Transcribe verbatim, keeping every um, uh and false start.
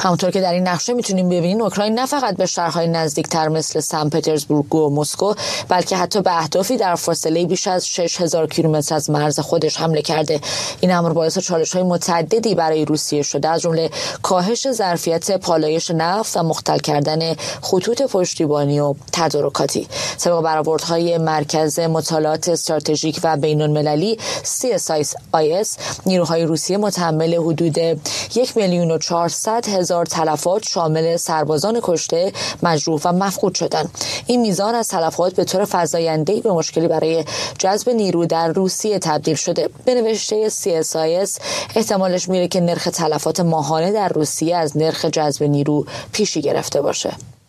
همونطور که در این نقشه میتونیم ببینیم اوکراین نه فقط به شهرهای نزدیکتر مثل سن پترزبورگ و مسکو بلکه حتی به اهدافی در فاصله بیش از شش هزار کیلومتر از مرز خودش حمله کرده. این امر باعث چالش‌های متعددی برای روسیه شده، از جمله کاهش ظرفیت پالایش نفت و مختل کردن خطوط پشتیبانی و تدارکاتی. طبق برآوردهای مرکز مطالعات استراتژیک و بین‌المللی سی اس آی اس، نیروهای روسیه متحمل حدود یک میلیون و چهارصد هزار تلفات شامل سربازان کشته، مجروح و مفقود شدند. این میزان از تلفات به طور فزاینده‌ای به مشکلی برای جذب نیرو در روسیه تبدیل شده. به نوشته سی اس آی اس احتمالش میره که نرخ تلفات ماهانه در روسیه از نرخ جذب نیرو پیشی گرفته باشه.